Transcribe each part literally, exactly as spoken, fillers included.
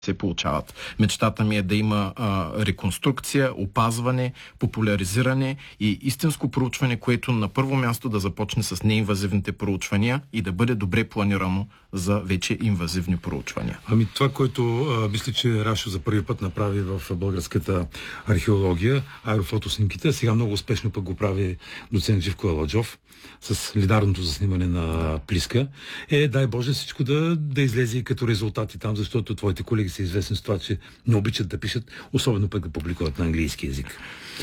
се получават. Мечтата ми е да има а, реконструкция, опазване, популяризиране и истинско проучване, което на първо място да започне с неинвазивните проучвания и да бъде добре планирано за вече инвазивни проучвания. Ами това, което а, мисля, че Рашо за първи път направи в българската археология, аерофотоснимките, сега много успешно пък го прави доцент Живко Аладжов с лидарното заснимане на Плиска, е, дай Боже, всичко да, да излезе и като резултати там, защото твоите колеги са известни с това, че не обичат да пишат, особено пък да публикуват на английски язик.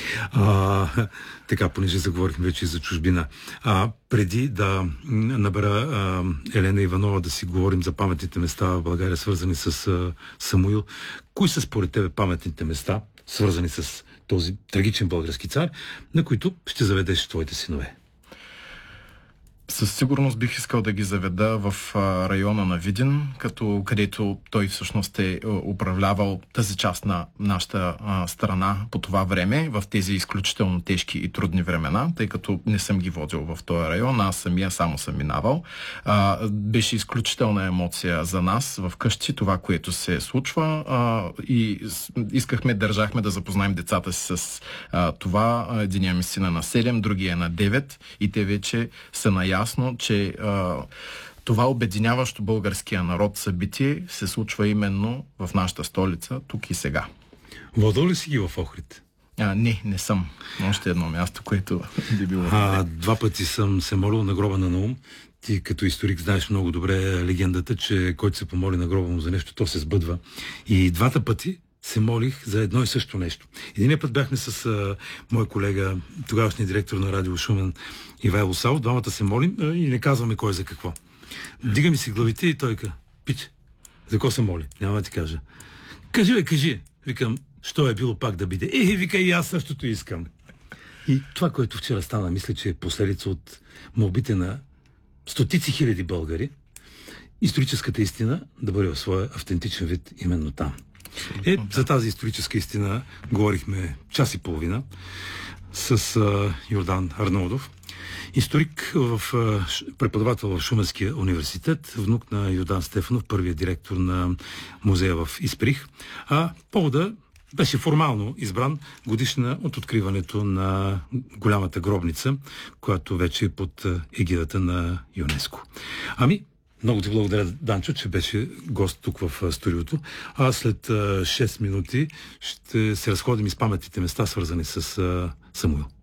А, така, понеже заговорихме вече за чужбина. А, преди да набера а, Елена Иванова да си говорим за паметните места в България, свързани с а, Самуил, кои са според тебе паметните места, свързани с този трагичен български цар, на които ще заведеш твоите синове? Със сигурност бих искал да ги заведа в а, района на Видин, като където той всъщност е управлявал тази част на нашата а, страна по това време, в тези изключително тежки и трудни времена, тъй като не съм ги водил в този район, аз самия само съм минавал. А, беше изключителна емоция за нас в къщи, това, което се случва, а, и искахме, държахме да запознаем децата си с а, това. Единия ми сина на седем, другия на девет и те вече са наясно, ясно, че а, това обединяващо българския народ събитие се случва именно в нашата столица, тук и сега. Водил ли си ги в Охрид? А, не, не съм. Още едно място, което би било. А, два пъти съм се молил на гроба на Наум. Ти като историк знаеш много добре легендата, че който се помоли на гроба му за нещо, то се сбъдва. И двата пъти се молих за едно и също нещо. Единия път бяхме с а, мой колега, тогавашния директор на Радио Шумен, Ивайло Сал. Двамата се молим а, и не казваме кой за какво. Дига ми си главите и той ка, пич, за какво се моли? Няма да ти кажа. Кажи, бе, кажи. Викам, що е било пак да биде? Е, вика, и аз същото искам. И това, което вчера стана, мисля, че е последица от молбите на стотици хиляди българи, историческата истина да бъде в своя автентичен вид именно там. Е, за тази историческа истина говорихме час и половина с а, Йордан Арнаудов, историк, в, а, преподавател в Шуменския университет, внук на Йордан Стефанов, първият директор на музея в Исприх. А повода беше формално избран годишна от откриването на голямата гробница, която вече е под егидата на ЮНЕСКО. Ами, много ти благодаря, Данчо, че беше гост тук в студиото. А след шест минути ще се разходим из паметните места, свързани с Самуил.